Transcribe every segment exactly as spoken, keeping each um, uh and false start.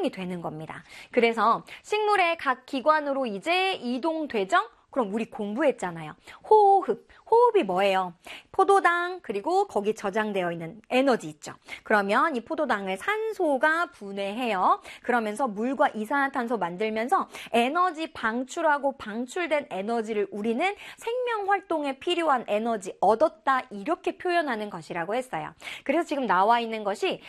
사용이 되는 겁니다. 그래서 식물의 각 기관으로 이제 이동되죠? 그럼 우리 공부했잖아요. 호흡. 호흡이 뭐예요? 포도당 그리고 거기 저장되어 있는 에너지 있죠. 그러면 이 포도당을 산소가 분해해요. 그러면서 물과 이산화탄소 만들면서 에너지 방출하고 방출된 에너지를 우리는 생명활동에 필요한 에너지 얻었다 이렇게 표현하는 것이라고 했어요. 그래서 지금 나와 있는 것이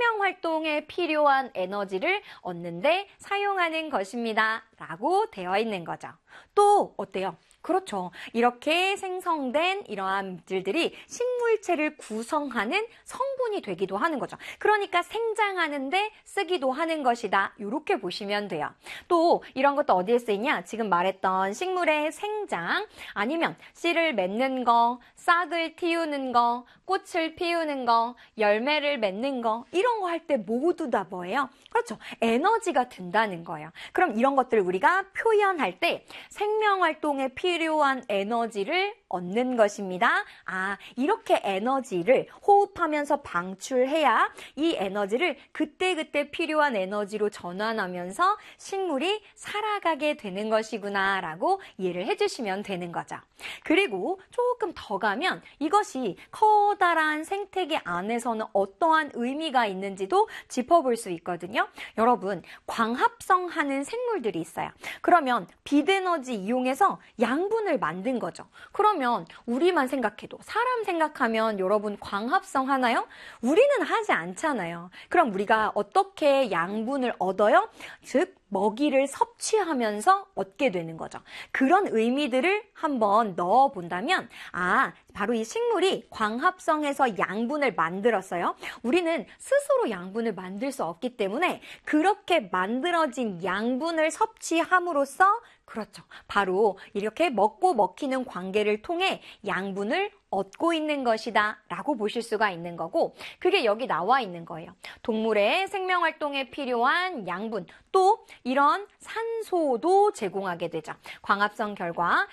생명활동에 필요한 에너지를 얻는데 사용하는 것입니다. 라고 되어 있는 거죠. 또 어때요? 그렇죠. 이렇게 생성된 이러한 물질들이 식물체를 구성하는 성분이 되기도 하는 거죠. 그러니까 생장하는데 쓰기도 하는 것이다. 이렇게 보시면 돼요. 또 이런 것도 어디에 쓰이냐? 지금 말했던 식물의 생장, 아니면 씨를 맺는 거, 싹을 틔우는 거, 꽃을 피우는 거, 열매를 맺는 거, 이런 거 할 때 모두 다 뭐예요? 그렇죠. 에너지가 든다는 거예요. 그럼 이런 것들을 우리가 표현할 때 생명활동에 필요한 에너지를 얻는 것입니다. 아, 이렇게 에너지를 호흡하면서 방출해야 이 에너지를 그때그때 필요한 에너지로 전환하면서 식물이 살아가게 되는 것이구나 라고 이해를 해주시면 되는 거죠. 그리고 조금 더 가면 이것이 커다란 생태계 안에서는 어떠한 의미가 있는지도 짚어볼 수 있거든요. 여러분, 광합성 하는 생물들이 있어요. 그러면 빛에너지 이용해서 양분을 만든 거죠. 그러면 우리만 생각해도, 사람 생각하면 여러분 광합성 하나요? 우리는 하지 않잖아요. 그럼 우리가 어떻게 양분을 얻어요? 즉 먹이를 섭취하면서 얻게 되는 거죠. 그런 의미들을 한번 넣어 본다면, 아, 바로 이 식물이 광합성해서 양분을 만들었어요. 우리는 스스로 양분을 만들 수 없기 때문에 그렇게 만들어진 양분을 섭취함으로써, 그렇죠, 바로 이렇게 먹고 먹히는 관계를 통해 양분을 얻고 있는 것이다 라고 보실 수가 있는 거고, 그게 여기 나와 있는 거예요. 동물의 생명활동에 필요한 양분, 또 이런 산소도 제공하게 되죠. 광합성 결과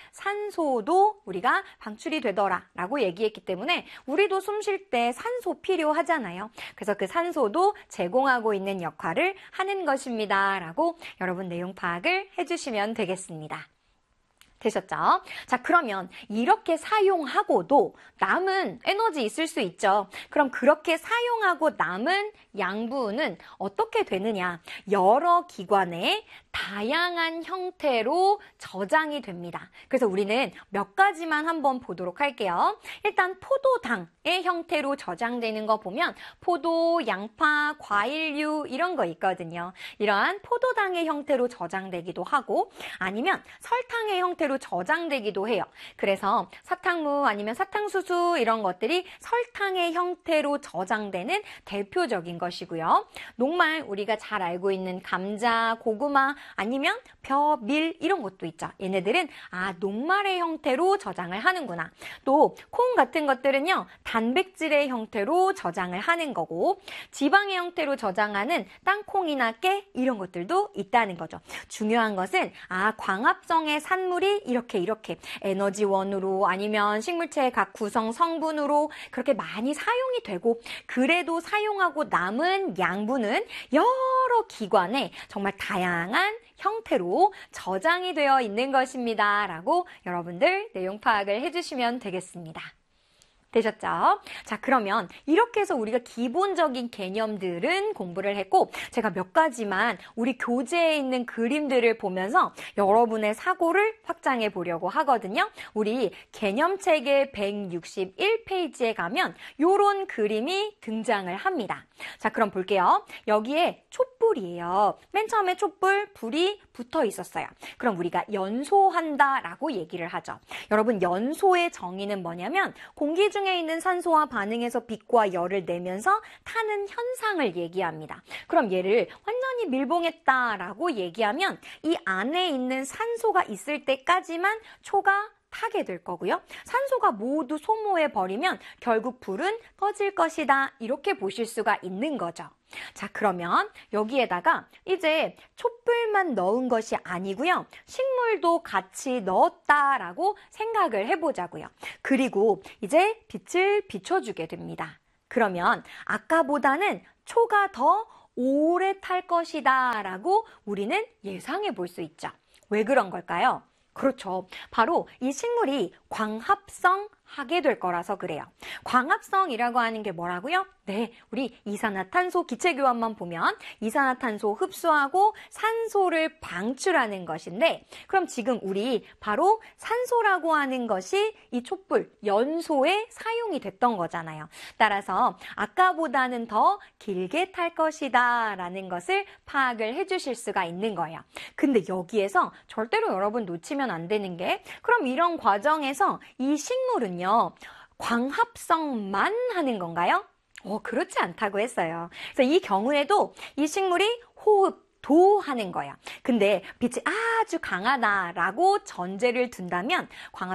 산소도 우리가 방출이 되더라 라고 얘기했기 때문에 우리도 숨 쉴 때 산소 필요하잖아요. 그래서 그 산소도 제공하고 있는 역할을 하는 것입니다 라고 여러분 내용 파악을 해주시면 되겠습니다. 되셨죠? 자, 그러면 이렇게 사용하고도 남은 에너지 있을 수 있죠. 그럼 그렇게 사용하고 남은 양분은 어떻게 되느냐? 여러 기관에 다양한 형태로 저장이 됩니다. 그래서 우리는 몇 가지만 한번 보도록 할게요. 일단 포도당의 형태로 저장되는 거 보면 포도, 양파, 과일류 이런 거 있거든요. 이러한 포도당의 형태로 저장되기도 하고, 아니면 설탕의 형태로 저장되기도 해요. 그래서 사탕무 아니면 사탕수수 이런 것들이 설탕의 형태로 저장되는 대표적인 것이고요. 녹말, 우리가 잘 알고 있는 감자, 고구마 아니면 벼, 밀 이런 것도 있죠. 얘네들은 아, 녹말의 형태로 저장을 하는구나. 또 콩 같은 것들은요, 단백질의 형태로 저장을 하는 거고, 지방의 형태로 저장하는 땅콩이나 깨 이런 것들도 있다는 거죠. 중요한 것은 아, 광합성의 산물이 이렇게 이렇게 에너지원으로 아니면 식물체의 각 구성 성분으로 그렇게 많이 사용이 되고, 그래도 사용하고 남은 양분은 여러 기관에 정말 다양한 형태로 저장이 되어 있는 것입니다 라고 여러분들 내용 파악을 해주시면 되겠습니다. 되셨죠? 자, 그러면 이렇게 해서 우리가 기본적인 개념들은 공부를 했고, 제가 몇 가지만 우리 교재에 있는 그림들을 보면서 여러분의 사고를 확장해 보려고 하거든요. 우리 개념책의 백육십일 페이지에 가면 이런 그림이 등장을 합니다. 자, 그럼 볼게요. 여기에 촛불이에요. 맨 처음에 촛불, 불이 붙어 있었어요. 그럼 우리가 연소한다 라고 얘기를 하죠. 여러분, 연소의 정의는 뭐냐면 공기 중에 있는 산소와 반응해서 빛과 열을 내면서 타는 현상을 얘기합니다. 그럼 얘를 완전히 밀봉했다 라고 얘기하면 이 안에 있는 산소가 있을 때까지만 초가 타게 될 거고요. 산소가 모두 소모해버리면 결국 불은 꺼질 것이다. 이렇게 보실 수가 있는 거죠. 자, 그러면 여기에다가 이제 촛불만 넣은 것이 아니고요. 식물도 같이 넣었다라고 생각을 해보자고요. 그리고 이제 빛을 비춰주게 됩니다. 그러면 아까보다는 초가 더 오래 탈 것이다 라고 우리는 예상해 볼 수 있죠. 왜 그런 걸까요? 그렇죠. 바로 이 식물이 광합성하게 될 거라서 그래요. 광합성이라고 하는 게 뭐라고요? 네, 우리 이산화탄소 기체 교환만 보면 이산화탄소 흡수하고 산소를 방출하는 것인데, 그럼 지금 우리 바로 산소라고 하는 것이 이 촛불, 연소에 사용이 됐던 거잖아요. 따라서 아까보다는 더 길게 탈 것이다 라는 것을 파악을 해주실 수가 있는 거예요. 근데 여기에서 절대로 여러분 놓치면 안 되는 게, 그럼 이런 과정에서 이 식물은요, 광합성만 하는 건가요? 어, 그렇지 않다고 했어요. 그래서 이 경우에도 이 식물이 호흡도 하는 거예요. 근데 빛이 아주 강하다라고 전제를 둔다면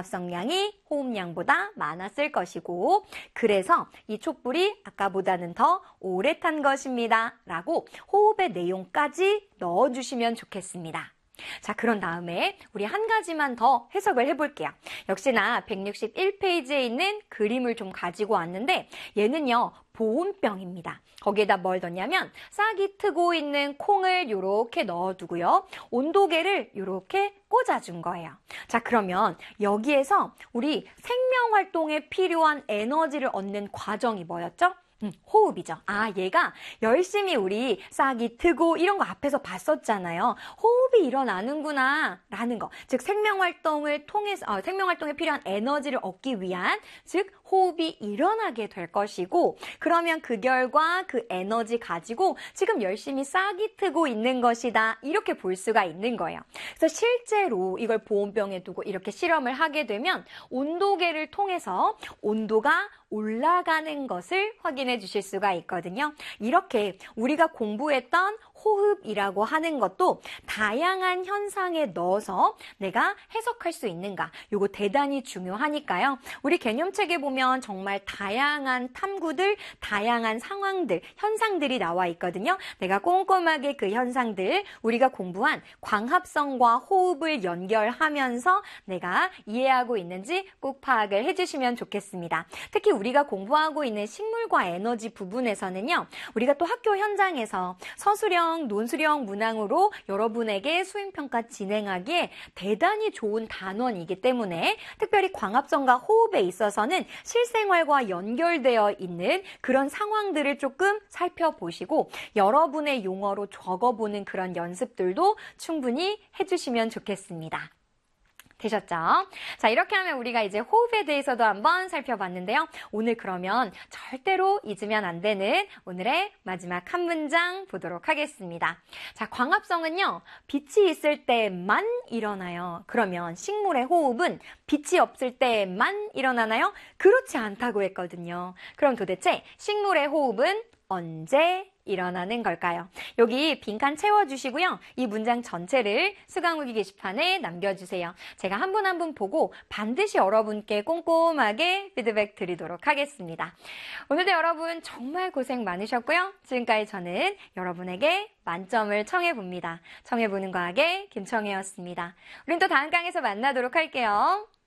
광합성량이 호흡량보다 많았을 것이고, 그래서 이 촛불이 아까보다는 더 오래 탄 것입니다 라고 호흡의 내용까지 넣어주시면 좋겠습니다. 자, 그런 다음에 우리 한 가지만 더 해석을 해볼게요. 역시나 백육십일 페이지에 있는 그림을 좀 가지고 왔는데, 얘는요, 보온병입니다. 거기에다 뭘 넣냐면 싹이 트고 있는 콩을 이렇게 넣어두고요, 온도계를 이렇게 꽂아준 거예요. 자, 그러면 여기에서 우리 생명활동에 필요한 에너지를 얻는 과정이 뭐였죠? 음, 호흡이죠. 아, 얘가 열심히 우리 싹이 트고 이런 거 앞에서 봤었잖아요. 호흡이 일어나는구나 라는 거. 즉 생명활동을 통해서 어, 생명활동에 필요한 에너지를 얻기 위한, 즉 호흡이 일어나게 될 것이고, 그러면 그 결과 그 에너지 가지고 지금 열심히 싹이 트고 있는 것이다, 이렇게 볼 수가 있는 거예요. 그래서 실제로 이걸 보온병에 두고 이렇게 실험을 하게 되면 온도계를 통해서 온도가 올라가는 것을 확인해 주실 수가 있거든요. 이렇게 우리가 공부했던 호흡이라고 하는 것도 다양한 현상에 넣어서 내가 해석할 수 있는가, 이거 대단히 중요하니까요. 우리 개념책에 보면 정말 다양한 탐구들, 다양한 상황들, 현상들이 나와 있거든요. 내가 꼼꼼하게 그 현상들, 우리가 공부한 광합성과 호흡을 연결하면서 내가 이해하고 있는지 꼭 파악을 해주시면 좋겠습니다. 특히 우리가 공부하고 있는 식물과 에너지 부분에서는요, 우리가 또 학교 현장에서 서술형, 논술형 문항으로 여러분에게 수행평가 진행하기에 대단히 좋은 단원이기 때문에 특별히 광합성과 호흡에 있어서는 실생활과 연결되어 있는 그런 상황들을 조금 살펴보시고 여러분의 용어로 적어보는 그런 연습들도 충분히 해주시면 좋겠습니다. 되셨죠? 자, 이렇게 하면 우리가 이제 호흡에 대해서도 한번 살펴봤는데요. 오늘 그러면 절대로 잊으면 안 되는 오늘의 마지막 한 문장 보도록 하겠습니다. 자, 광합성은요, 빛이 있을 때만 일어나요. 그러면 식물의 호흡은 빛이 없을 때만 일어나나요? 그렇지 않다고 했거든요. 그럼 도대체 식물의 호흡은 언제 일어나는 걸까요? 여기 빈칸 채워주시고요. 이 문장 전체를 수강후기 게시판에 남겨주세요. 제가 한 분 한 분 보고 반드시 여러분께 꼼꼼하게 피드백 드리도록 하겠습니다. 오늘도 여러분 정말 고생 많으셨고요. 지금까지 저는 여러분에게 만점을 청해봅니다. 청해보는 과학의 김청혜였습니다. 우린 또 다음 강에서 만나도록 할게요.